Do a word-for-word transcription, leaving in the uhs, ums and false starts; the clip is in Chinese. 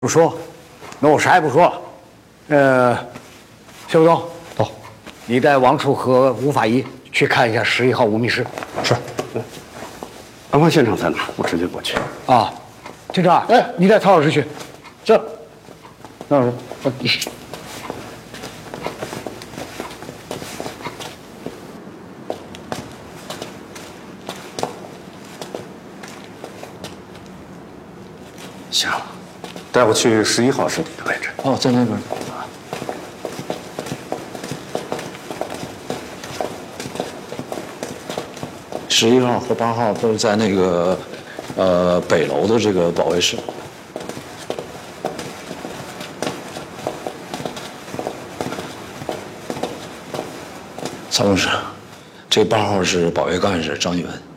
不说，那我啥也不说了。呃，谢副总， 走， 你带王处和吴法医去看一下十一号无密室。 是。 案发现场在哪？我直接过去。 啊，警长，哎，你带曹老师去。 是。 曹老师，我。 行，带我去十一号尸体的位置。 哦，在那边。十一号和八号都是在那个呃北楼的这个保卫室。曹同志，这八号是保卫干事张玉文。